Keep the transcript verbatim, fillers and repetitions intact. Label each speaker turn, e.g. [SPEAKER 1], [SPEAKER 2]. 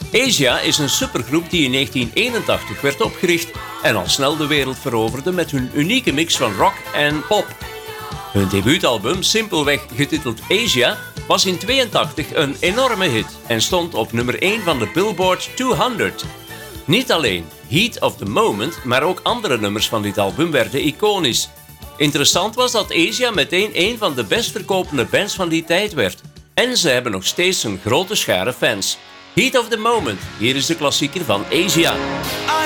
[SPEAKER 1] Asia is een supergroep die in negentien eenentachtig werd opgericht en al snel de wereld veroverde met hun unieke mix van rock en pop. Hun debuutalbum, simpelweg getiteld Asia, was in tweeëntachtig een enorme hit en stond op nummer één van de Billboard tweehonderd. Niet alleen Heat of the Moment, maar ook andere nummers van dit album werden iconisch. Interessant was dat Asia meteen een van de best verkopende bands van die tijd werd. En ze hebben nog steeds een grote schare fans. Heat of the Moment, hier is de klassieker van Asia.
[SPEAKER 2] I